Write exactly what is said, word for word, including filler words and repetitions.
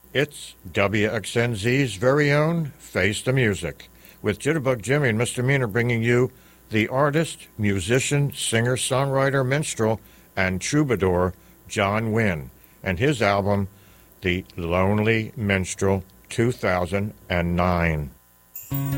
It's W X N Z's very own Face the Music, with Jitterbug Jimmy and Mister Meaner bringing you the artist, musician, singer, songwriter, minstrel, and troubadour John Wynn, and his album, The Lonely Minstrel two thousand nine.